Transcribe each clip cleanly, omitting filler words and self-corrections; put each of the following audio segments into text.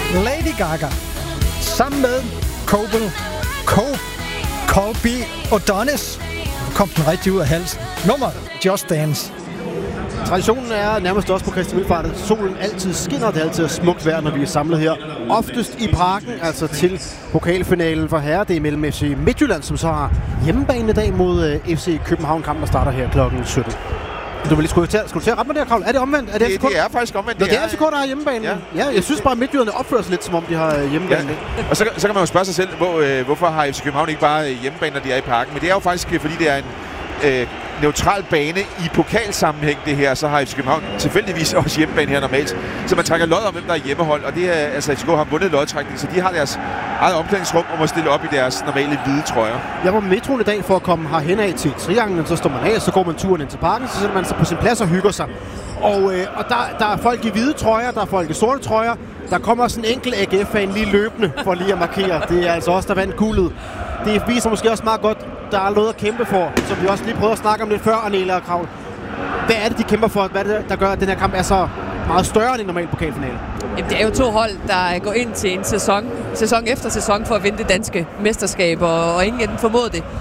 Lady Gaga. Sammen med Colby O'Donis. Nu kom den rigtig ud af halsen. Nummer Just Dance. Traditionen er nærmest også på Kristi Himmelfart, at solen altid skinner. Det er altid smukt vejr, når vi er samlet her. Oftest i parken, altså til pokalfinalen for herre. Det er mellem FC Midtjylland, som så har hjemmebane i dag mod FC København. Kampen, der starter her klokken 17. Du vil lige skulle til at rette mig der, Kravl. Er det omvendt? Det er faktisk omvendt. Nå, det er FCK, der har hjemmebane. Ja, jeg synes bare, at Midtjylland opfører sig lidt, som om de har hjemmebane. Ja. Og så kan man jo spørge sig selv, hvorfor har FC København ikke bare hjemmebane, når de er i parken? Men det er jo faktisk, fordi det er en neutral bane i pokalsammenhæng, det her. Så har FC København tilfældigvis også hjemmebane her normalt. Så man trækker lod om, hvem der er hjemmehold. Og det er, altså FCK har vundet lodtrækning, så de har deres eget omklædningsrum og må stille op i deres normale hvide trøjer. Jeg var med metroen i dag for at komme herhen af til trianglen, så står man af, så går man turen ind til parken, så sætter man sig på sin plads og hygger sig. Og der er folk i hvide trøjer, der er folk i sorte trøjer. Der kommer også en enkelt AGF-fan lige løbende for lige at markere. Det er altså også der vandt guldet. Det viser måske også meget godt, der er noget at kæmpe for, som vi også lige prøvede at snakke om lidt før, Arnela og Kravl. Hvad er det, de kæmper for? Hvad er det, der gør, at den her kamp er så meget større end en normal pokalfinale? Jamen, det er jo to hold, der går ind til en sæson efter sæson for at vinde det danske mesterskab, og ingen af dem formåede det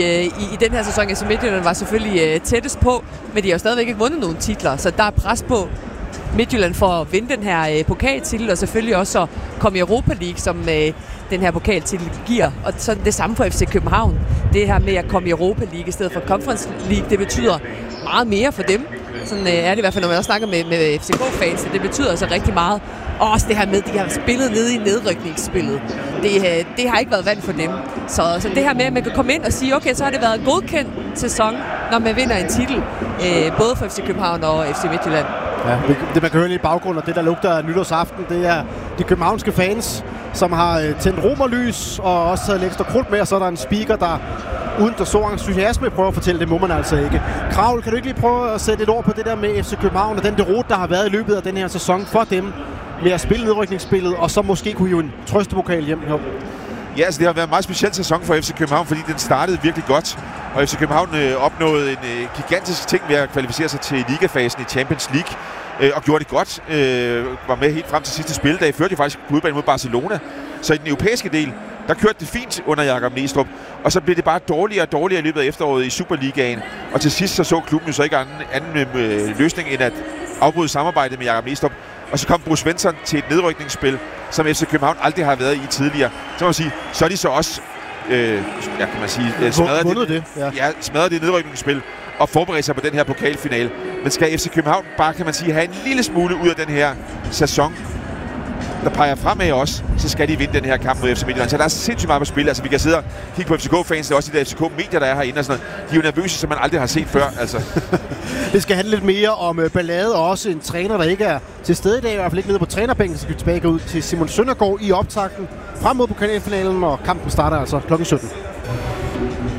i den her sæson. Så Midtjylland var selvfølgelig tættest på, men de har jo stadigvæk ikke vundet nogen titler, så der er pres på Midtjylland for at vinde den her pokaltitel, og selvfølgelig også at komme i Europa League, som den her pokaltitel giver. Og så det samme for FC København. Det her med at komme i Europa League i stedet for Conference League, det betyder meget mere for dem. Sådan er det i hvert fald, når man også snakker med FCK-fans. Det betyder altså rigtig meget. Og også det her med, at de har spillet nede i nedrykningsspillet. Det har ikke været vand for dem. Så det her med, at man kan komme ind og sige, okay, så har det været en godkendt sæson, når man vinder en titel. Både for FC København og FC Midtjylland. Ja, det man kan høre lige i baggrunden, og det der lugter af nytårsaften, det er de københavnske fans, som har tændt romerlys og også taget lidt ekstra krudt med, og så er der en speaker, der uden der så entusiasme prøver at fortælle, det må man altså ikke. Kravl, kan du ikke lige prøve at sætte et ord på det der med FC København og den derot, der har været i løbet af den her sæson for dem med at spille nedrykningsspillet, og så måske kunne hive en trøstepokal hjem her? Ja, altså det har været en meget speciel sæson for FC København, fordi den startede virkelig godt. Og FC København opnåede en gigantisk ting ved at kvalificere sig til ligafasen i Champions League. Og gjorde det godt. Var med helt frem til sidste spilledag. Førte jo faktisk på udbanen mod Barcelona. Så i den europæiske del, der kørte det fint under Jakob Næstrup. Og så blev det bare dårligere og dårligere i løbet af efteråret i Superligaen. Og til sidst så klubben jo så ikke anden løsning end at afbryde samarbejdet med Jakob Næstrup. Og så kom Bruce Svensson til et nedrykningsspil, som FC København aldrig har været i tidligere. Så må man sige, så er de så også smadret det nedrykningsspil og forberede sig på den her pokalfinale. Men skal FC København bare, kan man sige, have en lille smule ud af den her sæson, der peger fremad også, så skal de vinde den her kamp mod FC Midtjylland. Så der er sindssygt meget på spil. Altså, vi kan sidde og kigge på FCK-fans, der er også de der FCK-medier, der er herinde og sådan noget. De er jo nervøse, som man aldrig har set før. Altså. Det skal handle lidt mere om ballade, og også en træner, der ikke er til stede i dag, i hvert fald ikke nede på trænerbænken, så skal vi tilbage ud til Simon Søndergaard i optakten frem mod pokalfinalen, og kampen starter altså klokken 17.